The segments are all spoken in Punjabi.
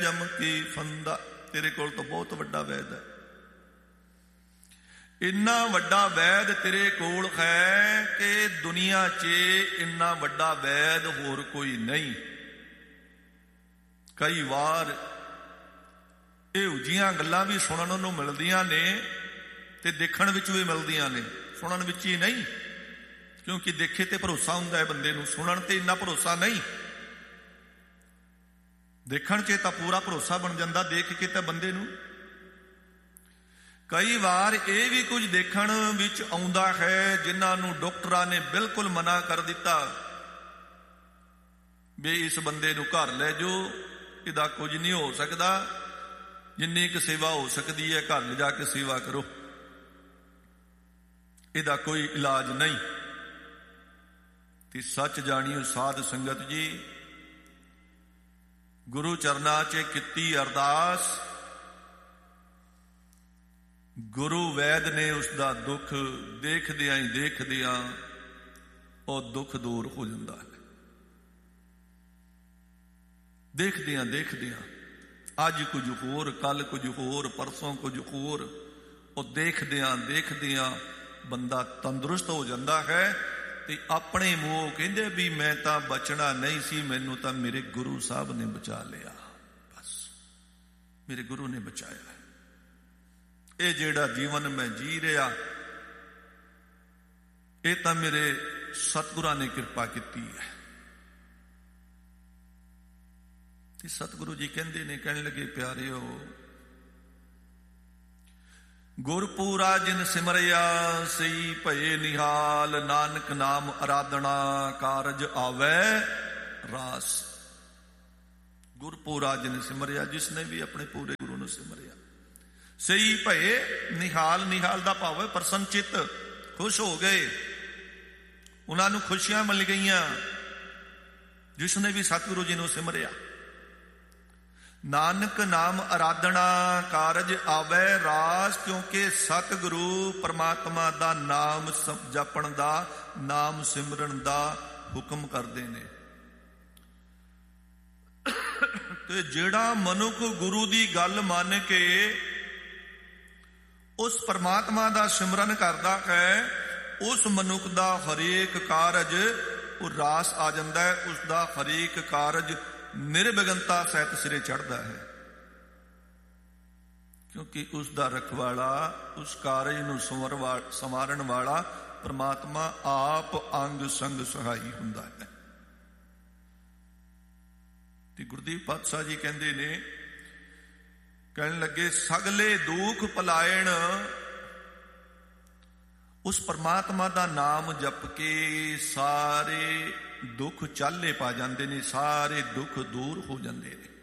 ਜਮ ਕੀ ਫੰਦਾ, ਤੇਰੇ ਕੋਲ ਤਾਂ ਬਹੁਤ ਵੱਡਾ ਵੈਦ ਹੈ। ਇੰਨਾ ਵੱਡਾ ਵੈਦ ਤੇਰੇ ਕੋਲ ਹੈ ਕਿ ਦੁਨੀਆ 'ਚ ਇੰਨਾ ਵੱਡਾ ਵੈਦ ਹੋਰ ਕੋਈ ਨਹੀਂ। ਕਈ ਵਾਰ ਇਹੋ ਜਿਹੀਆਂ ਗੱਲਾਂ ਵੀ ਸੁਣਨ ਨੂੰ ਮਿਲਦੀਆਂ ਨੇ ਤੇ ਦੇਖਣ ਵਿੱਚ ਵੀ ਮਿਲਦੀਆਂ ਨੇ, ਸੁਣਨ ਵਿੱਚ ਹੀ ਨਹੀਂ, ਕਿਉਂਕਿ ਦੇਖੇ ਤੇ ਭਰੋਸਾ ਹੁੰਦਾ ਹੈ ਬੰਦੇ ਨੂੰ, ਸੁਣਨ ਤੇ ਇੰਨਾ ਭਰੋਸਾ ਨਹੀਂ। ਦੇਖਣ 'ਚ ਤਾਂ ਪੂਰਾ ਭਰੋਸਾ ਬਣ ਜਾਂਦਾ, ਦੇਖ ਕੇ ਤਾਂ ਬੰਦੇ ਨੂੰ। ਕਈ ਵਾਰ ਇਹ ਵੀ ਕੁਝ ਦੇਖਣ ਵਿੱਚ ਆਉਂਦਾ ਹੈ ਜਿਨ੍ਹਾਂ ਨੂੰ ਡਾਕਟਰਾਂ ਨੇ ਬਿਲਕੁਲ ਮਨਾ ਕਰ ਦਿੱਤਾ ਵੀ ਇਸ ਬੰਦੇ ਨੂੰ ਘਰ ਲੈ ਜਾਓ, ਇਹਦਾ ਕੁਝ ਨਹੀਂ ਹੋ ਸਕਦਾ, ਜਿੰਨੀ ਕੁ ਸੇਵਾ ਹੋ ਸਕਦੀ ਹੈ ਘਰ ਲਿਜਾ ਕੇ ਸੇਵਾ ਕਰੋ, ਇਹਦਾ ਕੋਈ ਇਲਾਜ ਨਹੀਂ। ਤੇ ਸੱਚ ਜਾਣੀਓ ਸਾਧ ਸੰਗਤ ਜੀ, ਗੁਰੂ ਚਰਨਾਂ 'ਚ ਕੀਤੀ ਅਰਦਾਸ, ਗੁਰੂ ਵੈਦ ਨੇ ਉਸਦਾ ਦੁੱਖ ਦੇਖਦਿਆਂ ਹੀ ਦੇਖਦਿਆਂ ਉਹ ਦੁੱਖ ਦੂਰ ਹੋ ਜਾਂਦਾ ਹੈ। ਦੇਖਦਿਆਂ ਦੇਖਦਿਆਂ ਅੱਜ ਕੁਝ ਹੋਰ, ਕੱਲ ਕੁਝ ਹੋਰ, ਪਰਸੋਂ ਕੁਝ ਹੋਰ, ਉਹ ਦੇਖਦਿਆਂ ਦੇਖਦਿਆਂ ਬੰਦਾ ਤੰਦਰੁਸਤ ਹੋ ਜਾਂਦਾ ਹੈ। ਤੇ ਆਪਣੇ ਮੂੰਹੋਂ ਕਹਿੰਦੇ ਵੀ ਮੈਂ ਤਾਂ ਬਚਣਾ ਨਹੀਂ ਸੀ, ਮੈਨੂੰ ਤਾਂ ਮੇਰੇ ਗੁਰੂ ਸਾਹਿਬ ਨੇ ਬਚਾ ਲਿਆ, ਬਸ ਮੇਰੇ ਗੁਰੂ ਨੇ ਬਚਾਇਆ। ਇਹ ਜਿਹੜਾ ਜੀਵਨ ਮੈਂ ਜੀ ਰਿਹਾ, ਇਹ ਤਾਂ ਮੇਰੇ ਸਤਿਗੁਰਾਂ ਨੇ ਕਿਰਪਾ ਕੀਤੀ ਹੈ। ਤੇ ਸਤਿਗੁਰੂ ਜੀ ਕਹਿੰਦੇ ਨੇ, ਕਹਿਣ ਲੱਗੇ ਪਿਆਰਿਓ, ਗੁਰਪੂਰਾ ਜਿਨ ਸਿਮਰਿਆ ਸਈ ਭਏ ਨਿਹਾਲ, ਨਾਨਕ ਨਾਮ ਆਰਾਧਨਾ ਕਾਰਜ ਆਵੈ ਰਾਸ। ਗੁਰਪੂਰਾ ਜਿਨ ਸਿਮਰਿਆ, ਜਿਸਨੇ ਵੀ ਆਪਣੇ ਪੂਰੇ ਗੁਰੂ ਨੂੰ ਸਿਮਰਿਆ, ਸਈ ਭਏ ਨਿਹਾਲ, ਨਿਹਾਲ ਦਾ ਭਾਵ ਹੈ ਪ੍ਰਸੰਨਚਿਤ, ਖੁਸ਼ ਹੋ ਗਏ, ਉਹਨਾਂ ਨੂੰ ਖੁਸ਼ੀਆਂ ਮਿਲ ਗਈਆਂ ਜਿਸਨੇ ਵੀ ਸਤਿਗੁਰੂ ਜੀ ਨੂੰ ਸਿਮਰਿਆ। ਨਾਨਕ ਨਾਮ ਆਰਾਧਨਾ ਕਾਰਜ ਆਵੈ ਰਾਸ, ਕਿਉਂਕਿ ਸਤਿਗੁਰੂ ਪਰਮਾਤਮਾ ਦਾ ਨਾਮ ਜਪਣ ਦਾ, ਨਾਮ ਸਿਮਰਨ ਦਾ ਹੁਕਮ ਕਰਦੇ ਨੇ। ਤੇ ਜਿਹੜਾ ਮਨੁੱਖ ਗੁਰੂ ਦੀ ਗੱਲ ਮੰਨ ਕੇ ਉਸ ਪਰਮਾਤਮਾ ਦਾ ਸਿਮਰਨ ਕਰਦਾ ਹੈ, ਉਸ ਮਨੁੱਖ ਦਾ ਹਰੇਕ ਕਾਰਜ ਉਹ ਰਾਸ ਆ ਜਾਂਦਾ ਹੈ, ਉਸ ਦਾ ਹਰੇਕ ਕਾਰਜ ਨਿਰਵਿਘਨਤਾ ਸਹਿਤ ਸਿਰੇ ਚੜ੍ਹਦਾ ਹੈ, ਕਿਉਂਕਿ ਉਸ ਦਾ ਰਖਵਾਲਾ, ਉਸ ਕਾਰਜ ਨੂੰ ਸੰਵਾਰਨ ਵਾਲਾ ਪਰਮਾਤਮਾ ਆਪ ਅੰਗ ਸੰਗ ਸਹਾਈ ਹੁੰਦਾ ਹੈ। ਤੇ ਗੁਰਦੇਵ ਪਾਤਸ਼ਾਹ ਜੀ ਕਹਿੰਦੇ ਨੇ, ਕਹਿਣ ਲੱਗੇ, ਸਗਲੇ ਦੁੱਖ ਭੁਲਾਇਣ, ਉਸ ਪਰਮਾਤਮਾ ਦਾ ਨਾਮ ਜਪ ਕੇ ਸਾਰੇ ਦੁੱਖ ਚਾਲੇ ਪਾ ਜਾਂਦੇ ਨੇ, ਸਾਰੇ ਦੁੱਖ ਦੂਰ ਹੋ ਜਾਂਦੇ ਨੇ।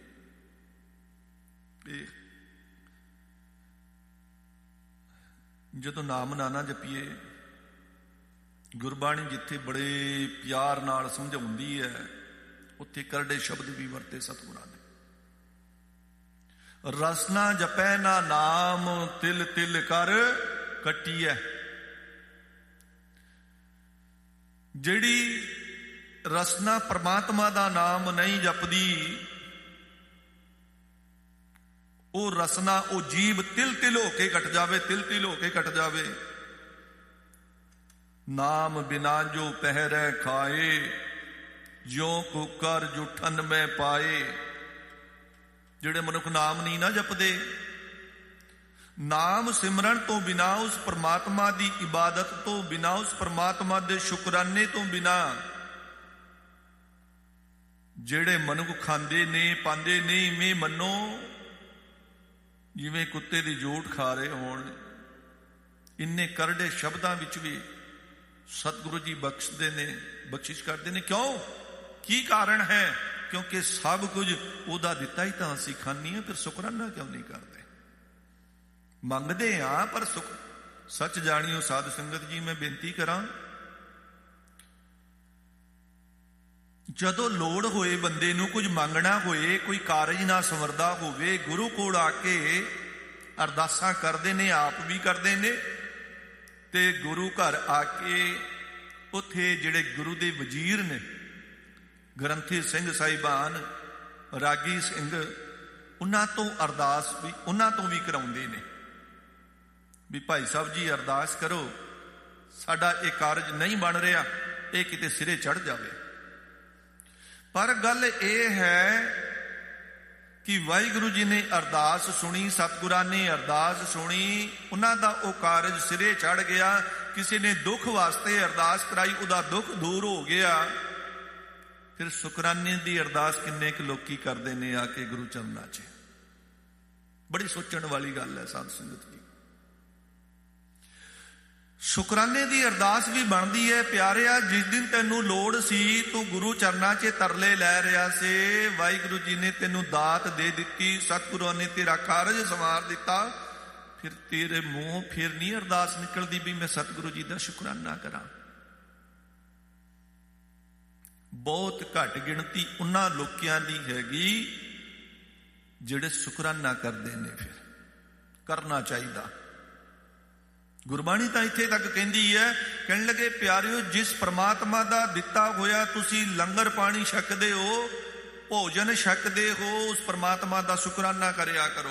ਜਦੋਂ ਨਾਮ ਨਾ ਜਪੀਏ, ਗੁਰਬਾਣੀ ਜਿੱਥੇ ਬੜੇ ਪਿਆਰ ਨਾਲ ਸਮਝਾਉਂਦੀ ਹੈ, ਉੱਥੇ ਕਰੜੇ ਸ਼ਬਦ ਵੀ ਵਰਤੇ ਸਤਿਗੁਰਾਂ ਨੇ। ਰਸਨਾ ਜਪੈ ਨਾ ਨਾਮ, ਤਿਲ ਤਿਲ ਕਰ ਕੱਟੀਐ। ਜਿਹੜੀ ਰਸਨਾ ਪਰਮਾਤਮਾ ਦਾ ਨਾਮ ਨਹੀਂ ਜਪਦੀ, ਉਹ ਰਸਨਾ, ਉਹ ਜੀਵ ਤਿਲ ਤਿਲ ਹੋ ਕੇ ਕੱਟ ਜਾਵੇ, ਤਿਲ ਤਿਲ ਹੋ ਕੇ ਕੱਟ ਜਾਵੇ। ਨਾਮ ਬਿਨਾ ਜੋ ਪਹਿਰੈ ਖਾਏ, ਜਿਉ ਕੁਕਰ ਜੂਠਨ ਮੈਂ ਪਾਏ। ਜਿਹੜੇ ਮਨੁੱਖ ਨਾਮ ਨਹੀਂ ਨਾ ਜਪਦੇ, ਨਾਮ ਸਿਮਰਨ ਤੋਂ ਬਿਨਾ, ਉਸ ਪਰਮਾਤਮਾ ਦੀ ਇਬਾਦਤ ਤੋਂ ਬਿਨਾ, ਉਸ ਪਰਮਾਤਮਾ ਦੇ ਸ਼ੁਕਰਾਨੇ ਤੋਂ ਬਿਨਾ, ਜਿਹੜੇ ਮਨੁੱਖ ਖਾਂਦੇ ਨੇ ਪਾਉਂਦੇ ਨੇ, ਇਵੇਂ ਮੰਨੋ ਜਿਵੇਂ ਕੁੱਤੇ ਦੀ ਜੂਠ ਖਾ ਰਹੇ ਹੋਣ। ਇੰਨੇ ਕਰੜੇ ਸ਼ਬਦਾਂ ਵਿੱਚ ਵੀ ਸਤਿਗੁਰੂ ਜੀ ਬਖਸ਼ਦੇ ਨੇ, ਬਖਸ਼ਿਸ਼ ਕਰਦੇ ਨੇ। ਕਿਉਂ? ਕੀ ਕਾਰਨ ਹੈ? ਕਿਉਂਕਿ ਸਭ ਕੁਝ ਉਹਦਾ ਦਿੱਤਾ ਹੀ ਤਾਂ ਅਸੀਂ ਖਾਂਦੇ ਹਾਂ, ਫਿਰ ਸ਼ੁਕਰਾਨਾ ਕਿਉਂ ਨਹੀਂ ਕਰਦੇ? ਮੰਗਦੇ ਹਾਂ ਪਰ ਸੱਚ ਜਾਣੀਓ ਸਾਧ ਸੰਗਤ ਜੀ, ਮੈਂ ਬੇਨਤੀ ਕਰਾਂ, ਜਦੋਂ ਲੋੜ ਹੋਏ ਬੰਦੇ ਨੂੰ, ਕੁਝ ਮੰਗਣਾ ਹੋਏ, ਕੋਈ ਕਾਰਜ ਨਾ ਸੰਵਰਦਾ ਹੋਵੇ, ਗੁਰੂ ਕੋਲ ਆ ਕੇ ਅਰਦਾਸਾਂ ਕਰਦੇ ਨੇ, ਆਪ ਵੀ ਕਰਦੇ ਨੇ, ਤੇ ਗੁਰੂ ਘਰ ਆ ਕੇ ਉੱਥੇ ਜਿਹੜੇ ਗੁਰੂ ਦੇ ਵਜ਼ੀਰ ਨੇ, ਗ੍ਰੰਥੀ ਸਿੰਘ ਸਾਹਿਬਾਨ, ਰਾਗੀ ਸਿੰਘ, ਉਹਨਾਂ ਤੋਂ ਅਰਦਾਸ ਵੀ ਉਹਨਾਂ ਤੋਂ ਵੀ ਕਰਾਉਂਦੇ ਨੇ ਵੀ ਭਾਈ ਸਾਹਿਬ ਜੀ ਅਰਦਾਸ ਕਰੋ, ਸਾਡਾ ਇਹ ਕਾਰਜ ਨਹੀਂ ਬਣ ਰਿਹਾ, ਇਹ ਕਿਤੇ ਸਿਰੇ ਚੜ੍ਹ ਜਾਵੇ। ਪਰ ਗੱਲ ਇਹ ਹੈ ਕਿ ਵਾਹਿਗੁਰੂ ਜੀ ਨੇ ਅਰਦਾਸ ਸੁਣੀ, ਸਤਿਗੁਰਾਂ ਨੇ ਅਰਦਾਸ ਸੁਣੀ, ਉਹਨਾਂ ਦਾ ਉਹ ਕਾਰਜ ਸਿਰੇ ਚੜ੍ਹ ਗਿਆ। ਕਿਸੇ ਨੇ ਦੁੱਖ ਵਾਸਤੇ ਅਰਦਾਸ ਕਰਾਈ, ਉਹਦਾ ਦੁੱਖ ਦੂਰ ਹੋ ਗਿਆ। ਫਿਰ ਸ਼ੁਕਰਾਨੇ ਦੀ ਅਰਦਾਸ ਕਿੰਨੇ ਕੁ ਲੋਕੀ ਕਰਦੇ ਨੇ ਆ ਕੇ ਗੁਰੂ ਚਰਨਾਂ 'ਚ। ਬੜੀ ਸੋਚਣ ਵਾਲੀ ਗੱਲ ਹੈ ਸਾਧ ਸੰਗਤ ਜੀ। ਸ਼ੁਕਰਾਨੇ ਦੀ ਅਰਦਾਸ ਵੀ ਬਣਦੀ ਹੈ ਪਿਆਰਿਆ। ਜਿਸ ਦਿਨ ਤੈਨੂੰ ਲੋੜ ਸੀ, ਤੂੰ ਗੁਰੂ ਚਰਨਾਂ 'ਚ ਤਰਲੇ ਲੈ ਰਿਹਾ ਸੀ, ਵਾਹਿਗੁਰੂ ਜੀ ਨੇ ਤੈਨੂੰ ਦਾਤ ਦੇ ਦਿੱਤੀ, ਸਤਿਗੁਰਾਂ ਨੇ ਤੇਰਾ ਕਾਰਜ ਸੰਵਾਰ ਦਿੱਤਾ, ਫਿਰ ਤੇਰੇ ਮੂੰਹੋਂ ਫਿਰ ਨਹੀਂ ਅਰਦਾਸ ਨਿਕਲਦੀ ਵੀ ਮੈਂ ਸਤਿਗੁਰੂ ਜੀ ਦਾ ਸ਼ੁਕਰਾਨਾ ਕਰਾਂ। ਬਹੁਤ ਘੱਟ ਗਿਣਤੀ ਉਹਨਾਂ ਲੋਕਾਂ ਦੀ ਹੈਗੀ ਜਿਹੜੇ ਸ਼ੁਕਰਾਨਾ ਕਰਦੇ ਨੇ। ਫਿਰ ਕਰਨਾ ਚਾਹੀਦਾ। ਗੁਰਬਾਣੀ ਤਾਂ ਇੱਥੇ ਤੱਕ ਕਹਿੰਦੀ ਹੈ, ਕਹਿਣ ਲੱਗੇ ਪਿਆਰਿਓ, ਜਿਸ ਪ੍ਰਮਾਤਮਾ ਦਾ ਦਿੱਤਾ ਹੋਇਆ ਤੁਸੀਂ ਲੰਗਰ ਪਾਣੀ ਛਕਦੇ ਹੋ, ਭੋਜਨ ਛਕਦੇ ਹੋ, ਉਸ ਪ੍ਰਮਾਤਮਾ ਦਾ ਸ਼ੁਕਰਾਨਾ ਕਰਿਆ ਕਰੋ।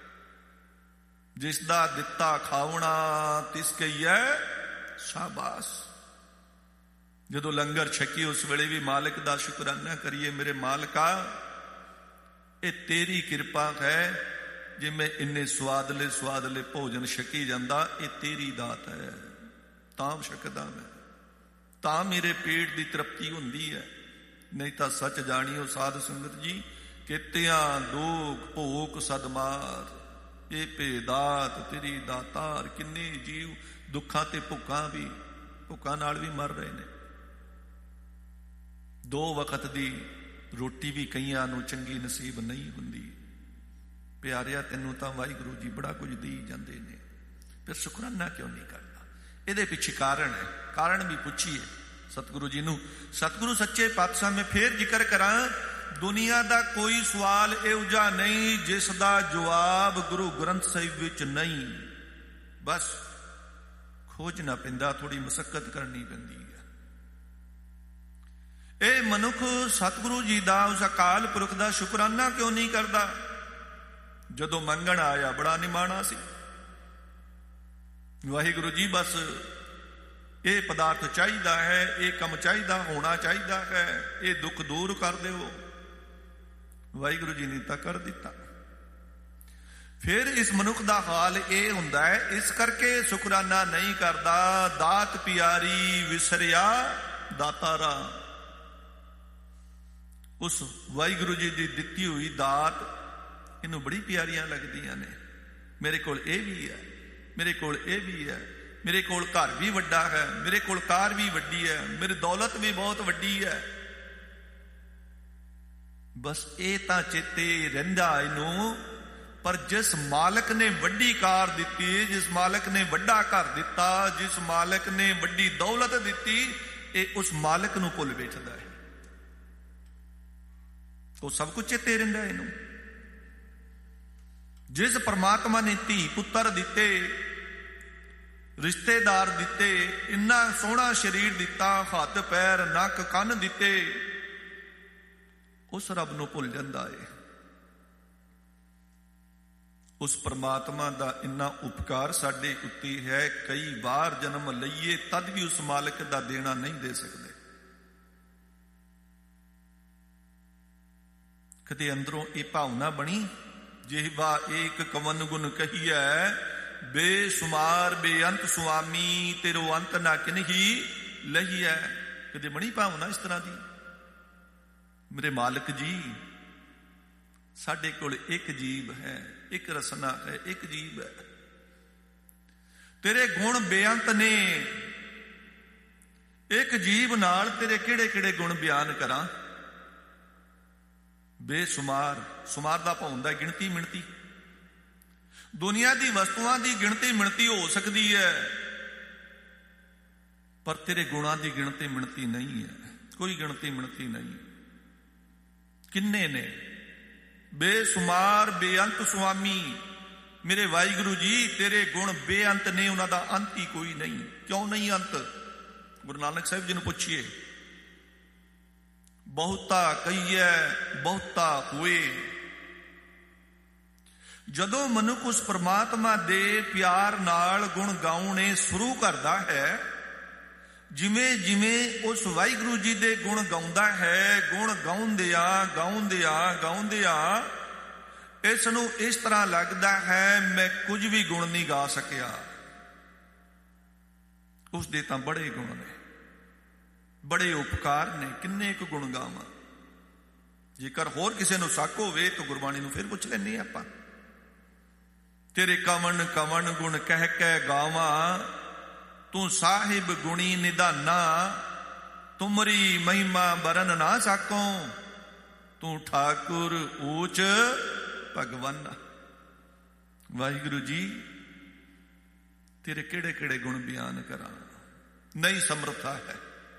ਜਿਸ ਦਾ ਦਿੱਤਾ ਖਾਵਣਾ ਤਿਸ ਕਹੀਐ ਸ਼ਾਬਾਸ਼। ਜਦੋਂ ਲੰਗਰ ਛਕੀ ਉਸ ਵੇਲੇ ਵੀ ਮਾਲਕ ਦਾ ਸ਼ੁਕਰਾਨਾ ਕਰੀਏ, ਮੇਰੇ ਮਾਲਕਾ ਇਹ ਤੇਰੀ ਕਿਰਪਾ ਹੈ ਜੇ ਮੈਂ ਇੰਨੇ ਸਵਾਦਲੇ ਭੋਜਨ ਛਕੀ ਜਾਂਦਾ, ਇਹ ਤੇਰੀ ਦਾਤ ਹੈ, ਤਾਂ ਛਕਦਾ ਮੈਂ, ਤਾਂ ਮੇਰੇ ਪੇਟ ਦੀ ਤ੍ਰਿਪਤੀ ਹੁੰਦੀ ਹੈ। ਨਹੀਂ ਤਾਂ ਸੱਚ ਜਾਣੀਓ ਸਾਧ ਸੰਗਤ ਜੀ, ਕਿਤਿਆਂ ਦੁੱਖ ਭੋਗ ਸਦਮਾਰ, ਇਹ ਭੇਦਾਤ ਤੇਰੀ ਦਾਤਾਰ। ਕਿੰਨੇ ਜੀਵ ਦੁੱਖਾਂ ਤੇ ਭੁੱਖਾਂ ਨਾਲ ਵੀ ਮਰ ਰਹੇ ਨੇ। 2 ਵਕਤ ਦੀ ਰੋਟੀ ਵੀ ਕਈਆਂ ਨੂੰ ਚੰਗੀ ਨਸੀਬ ਨਹੀਂ ਹੁੰਦੀ। ਪਿਆਰਿਆ, ਤੈਨੂੰ ਤਾਂ ਵਾਹਿਗੁਰੂ ਜੀ ਬੜਾ ਕੁਝ ਦੇਈ ਜਾਂਦੇ ਨੇ, ਫਿਰ ਸ਼ੁਕਰਾਨਾ ਕਿਉਂ ਨਹੀਂ ਕਰਦਾ? ਇਹਦੇ ਪਿੱਛੇ ਕਾਰਨ ਹੈ। ਕਾਰਨ ਵੀ ਪੁੱਛੀਏ ਸਤਿਗੁਰੂ ਜੀ ਨੂੰ। ਸਤਿਗੁਰੂ ਸੱਚੇ ਪਾਤਸ਼ਾਹ ਮੈਂ ਫੇਰ ਜ਼ਿਕਰ ਕਰਾਂ, ਦੁਨੀਆ ਦਾ ਕੋਈ ਸਵਾਲ ਇਹੋ ਜਿਹਾ ਨਹੀਂ ਜਿਸ ਦਾ ਜਵਾਬ ਗੁਰੂ ਗ੍ਰੰਥ ਸਾਹਿਬ ਵਿੱਚ ਨਹੀਂ। ਬਸ ਖੋਜਣਾ ਪੈਂਦਾ, ਥੋੜੀ ਮੁਸ਼ੱਕਤ ਕਰਨੀ ਪੈਂਦੀ ਹੈ। ਇਹ ਮਨੁੱਖ ਸਤਿਗੁਰੂ ਜੀ ਦਾ, ਉਸ ਅਕਾਲ ਪੁਰਖ ਦਾ ਸ਼ੁਕਰਾਨਾ ਕਿਉਂ ਨਹੀਂ ਕਰਦਾ? ਜਦੋਂ ਮੰਗਣ ਆਇਆ ਬੜਾ ਨਿਮਾਣਾ ਸੀ, ਵਾਹਿਗੁਰੂ ਜੀ ਬਸ ਇਹ ਪਦਾਰਥ ਚਾਹੀਦਾ ਹੈ, ਇਹ ਕੰਮ ਚਾਹੀਦਾ, ਹੋਣਾ ਚਾਹੀਦਾ ਹੈ, ਇਹ ਦੁੱਖ ਦੂਰ ਕਰ ਦਿਓ। ਵਾਹਿਗੁਰੂ ਜੀ ਨੇ ਤਾਂ ਕਰ ਦਿੱਤਾ। ਫਿਰ ਇਸ ਮਨੁੱਖ ਦਾ ਹਾਲ ਇਹ ਹੁੰਦਾ ਹੈ, ਇਸ ਕਰਕੇ ਸ਼ੁਕਰਾਨਾ ਨਹੀਂ ਕਰਦਾ। ਦਾਤ ਪਿਆਰੀ ਵਿਸਰਿਆ ਦਾਤਾਰਾ। ਉਸ ਵਾਹਿਗੁਰੂ ਜੀ ਦੀ ਦਿੱਤੀ ਹੋਈ ਦਾਤ ਇਹਨੂੰ ਬੜੀ ਪਿਆਰੀਆਂ ਲੱਗਦੀਆਂ ਨੇ। ਮੇਰੇ ਕੋਲ ਇਹ ਵੀ ਹੈ, ਮੇਰੇ ਕੋਲ ਇਹ ਵੀ ਹੈ, ਮੇਰੇ ਕੋਲ ਘਰ ਵੀ ਵੱਡਾ ਹੈ, ਮੇਰੇ ਕੋਲ ਕਾਰ ਵੀ ਵੱਡੀ ਹੈ, ਮੇਰੀ ਦੌਲਤ ਵੀ ਬਹੁਤ ਵੱਡੀ ਹੈ। ਬਸ ਇਹ ਤਾਂ ਚੇਤੇ ਰਹਿੰਦਾ ਇਹਨੂੰ, ਪਰ ਜਿਸ ਮਾਲਕ ਨੇ ਵੱਡੀ ਕਾਰ ਦਿੱਤੀ, ਜਿਸ ਮਾਲਕ ਨੇ ਵੱਡਾ ਘਰ ਦਿੱਤਾ, ਜਿਸ ਮਾਲਕ ਨੇ ਵੱਡੀ ਦੌਲਤ ਦਿੱਤੀ, ਇਹ ਉਸ ਮਾਲਕ ਨੂੰ ਭੁੱਲ ਬੈਠਦਾ ਹੈ। ਉਹ ਸਭ ਕੁਝ ਚੇਤੇ ਰਹਿੰਦਾ ਇਹਨੂੰ। ਜਿਸ ਪਰਮਾਤਮਾ ਨੇ ਧੀ ਪੁੱਤਰ ਦਿੱਤੇ, ਰਿਸ਼ਤੇਦਾਰ ਦਿੱਤੇ, ਇੰਨਾ ਸੋਹਣਾ ਸਰੀਰ ਦਿੱਤਾ, ਹੱਥ ਪੈਰ ਨੱਕ ਕੰਨ ਦਿੱਤੇ, ਉਸ ਰੱਬ ਨੂੰ ਭੁੱਲ ਜਾਂਦਾ ਏ। ਉਸ ਪਰਮਾਤਮਾ ਦਾ ਇੰਨਾ ਉਪਕਾਰ ਸਾਡੇ ਉੱਤੇ ਹੈ, ਕਈ ਵਾਰ ਜਨਮ ਲਈਏ ਤਦ ਵੀ ਉਸ ਮਾਲਕ ਦਾ ਦੇਣਾ ਨਹੀਂ ਦੇ ਸਕਦੇ। ਕਦੇ ਅੰਦਰੋਂ ਇਹ ਭਾਵਨਾ ਬਣੀ, ਜਿਹਵਾ ਏਕ ਕਵਨ ਗੁਣ ਕਹੀਐ, ਬੇਸ਼ੁਮਾਰ ਬੇਅੰਤ ਸੁਆਮੀ, ਤੇਰੋ ਅੰਤ ਨਾ ਕਿਨਹੀ ਲਹੀਐ। ਕਦੇ ਬਣੀ ਭਾਵਨਾ ਇਸ ਤਰ੍ਹਾਂ ਦੀ? ਮੇਰੇ ਮਾਲਕ ਜੀ, ਸਾਡੇ ਕੋਲ ਇੱਕ ਜੀਵ ਹੈ, ਇੱਕ ਰਸਨਾ ਹੈ, ਇੱਕ ਜੀਵ ਹੈ, ਤੇਰੇ ਗੁਣ ਬੇਅੰਤ ਨੇ, ਇੱਕ ਜੀਵ ਨਾਲ ਤੇਰੇ ਕਿਹੜੇ ਕਿਹੜੇ ਗੁਣ ਬਿਆਨ ਕਰਾਂ? ਬੇਸ਼ੁਮਾਰ, ਸੁਮਾਰ ਦਾ ਭਾਵ ਹੁੰਦਾ ਗਿਣਤੀ ਮਿਣਤੀ। ਦੁਨੀਆ ਦੀ ਵਸਤੂਆਂ ਦੀ ਗਿਣਤੀ ਮਿਣਤੀ ਹੋ ਸਕਦੀ ਹੈ, ਪਰ ਤੇਰੇ ਗੁਣਾਂ ਦੀ ਗਿਣਤੀ ਮਿਣਤੀ ਨਹੀਂ ਹੈ, ਕੋਈ ਗਿਣਤੀ ਮਿਣਤੀ ਨਹੀਂ। ਕਿੰਨੇ ਨੇ? ਬੇਸ਼ੁਮਾਰ ਬੇਅੰਤ ਸੁਆਮੀ। ਮੇਰੇ ਵਾਹਿਗੁਰੂ ਜੀ, ਤੇਰੇ ਗੁਣ ਬੇਅੰਤ ਨੇ, ਉਹਨਾਂ ਦਾ ਅੰਤ ਹੀ ਕੋਈ ਨਹੀਂ। ਕਿਉਂ ਨਹੀਂ ਅੰਤ? ਗੁਰੂ ਨਾਨਕ ਸਾਹਿਬ ਜੀ ਨੂੰ ਪੁੱਛੀਏ। ਬਹੁਤਾ ਕਹੀਏ ਬਹੁਤਾ ਹੋਏ, ਜਦੋਂ ਮਨੁੱਖ ਉਸ ਪਰਮਾਤਮਾ ਦੇ ਪਿਆਰ ਨਾਲ ਗੁਣ ਗਾਉਣੇ ਸ਼ੁਰੂ ਕਰਦਾ ਹੈ, ਜਿਵੇਂ ਜਿਵੇਂ ਉਸ ਵਾਹਿਗੁਰੂ ਜੀ ਦੇ ਗੁਣ ਗਾਉਂਦਾ ਹੈ, ਗੁਣ ਗਾਉਂਦਿਆਂ ਇਸ ਨੂੰ ਇਸ ਤਰ੍ਹਾਂ ਲੱਗਦਾ ਹੈ ਮੈਂ ਕੁਝ ਵੀ ਗੁਣ ਨਹੀਂ ਗਾ ਸਕਿਆ। ਉਸ ਦੇ ਤਾਂ ਬੜੇ ਗੁਣ ਨੇ, ਬੜੇ ਉਪਕਾਰ ਨੇ, ਕਿੰਨੇ ਕੁ ਗੁਣ ਗਾਵਾਂ। ਜੇਕਰ ਹੋਰ ਕਿਸੇ ਨੂੰ ਸ਼ੱਕ ਹੋਵੇ ਤਾਂ ਗੁਰਬਾਣੀ ਨੂੰ ਫਿਰ ਪੁੱਛ ਲੈਂਦੇ ਆਪਾਂ। ਤੇਰੇ ਕਵਣ ਕਵਣ ਗੁਣ ਕਹਿ ਕੇ ਗਾਵਾਂ, ਤੂੰ ਸਾਹਿਬ ਗੁਣੀ ਨਿਧਾਨਾ, ਤੁਮਰੀ ਮਹਿਮਾ ਬਰਨ ਨਾ ਸਾਕੋਂ, ਤੂੰ ਠਾਕੁਰ ਊਚ ਭਗਵਾਨਾ। ਵਾਹਿਗੁਰੂ ਜੀ ਤੇਰੇ ਕਿਹੜੇ ਕਿਹੜੇ ਗੁਣ ਬਿਆਨ ਕਰਾਂ, ਨਹੀਂ ਸਮਰਥਾ ਹੈ।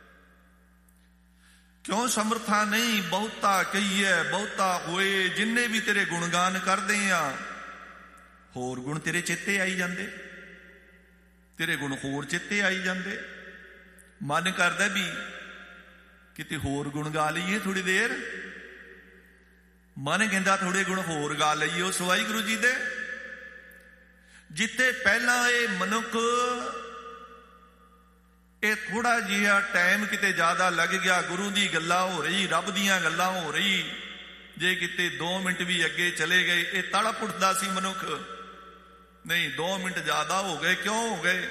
ਕਿਉਂ ਸਮਰਥਾ ਨਹੀਂ? ਬਹੁਤਾ ਕਹੀਏ ਬਹੁਤਾ ਹੋਏ। ਜਿੰਨੇ ਵੀ ਤੇਰੇ ਗੁਣਗਾਨ ਕਰਦੇ ਆ, ਹੋਰ ਗੁਣ ਤੇਰੇ ਚੇਤੇ ਆਈ ਜਾਂਦੇ, ਤੇਰੇ ਗੁਣ ਹੋਰ ਚੇਤੇ ਆਈ ਜਾਂਦੇ। ਮਨ ਕਰਦਾ ਵੀ ਕਿਤੇ ਹੋਰ ਗੁਣ ਗਾ ਲਈਏ ਥੋੜੀ ਦੇਰ, ਮਨ ਕਹਿੰਦਾ ਥੋੜੇ ਗੁਣ ਹੋਰ ਗਾ ਲਈਏ ਉਸ ਵਾਹਿਗੁਰੂ ਜੀ ਦੇ। ਜਿੱਥੇ ਪਹਿਲਾਂ ਇਹ ਮਨੁੱਖ ਇਹ ਥੋੜਾ ਜਿਹਾ ਟਾਈਮ ਕਿਤੇ ਜ਼ਿਆਦਾ ਲੱਗ ਗਿਆ, ਗੁਰੂ ਦੀ ਗੱਲਾਂ ਹੋ ਰਹੀ, ਰੱਬ ਦੀਆਂ ਗੱਲਾਂ ਹੋ ਰਹੀ, ਜੇ ਕਿਤੇ 2 ਮਿੰਟ ਵੀ ਅੱਗੇ ਚਲੇ ਗਏ ਇਹ ਤੜਪ ਉੱਠਦਾ ਸੀ ਮਨੁੱਖ। ਨਹੀਂ 2 ਮਿੰਟ ਜ਼ਿਆਦਾ ਹੋ ਗਏ, ਕਿਉਂ ਹੋ ਗਏ?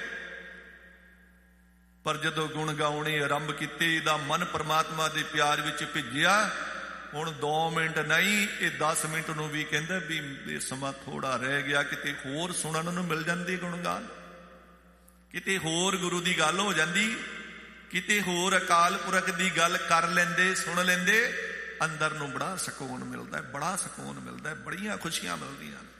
ਪਰ ਜਦੋਂ ਗੁਣ ਗਾਉਣੇ ਆਰੰਭ ਕੀਤੇ, ਇਹਦਾ ਮਨ ਪਰਮਾਤਮਾ ਦੇ ਪਿਆਰ ਵਿੱਚ ਭਿੱਜਿਆ। ਹੁਣ 2 ਮਿੰਟ ਨਹੀਂ, ਇਹ 10 ਮਿੰਟ ਨੂੰ ਵੀ ਕਹਿੰਦਾ ਵੀ ਇਹ ਸਮਾਂ ਥੋੜਾ ਰਹਿ ਗਿਆ, ਕਿਤੇ ਹੋਰ ਸੁਣਨ ਨੂੰ ਮਿਲ ਜਾਂਦੀ ਗੁਣਗਾਨ, ਕਿਤੇ ਹੋਰ ਗੁਰੂ ਦੀ ਗੱਲ ਹੋ ਜਾਂਦੀ, ਕਿਤੇ ਹੋਰ ਅਕਾਲ ਪੁਰਖ ਦੀ ਗੱਲ ਕਰ ਲੈਂਦੇ, ਸੁਣ ਲੈਂਦੇ। ਅੰਦਰ ਨੂੰ ਬੜਾ ਸਕੂਨ ਮਿਲਦਾ, ਬੜਾ ਸਕੂਨ ਮਿਲਦਾ, ਬੜੀਆਂ ਖੁਸ਼ੀਆਂ ਮਿਲਦੀਆਂ ਨੇ।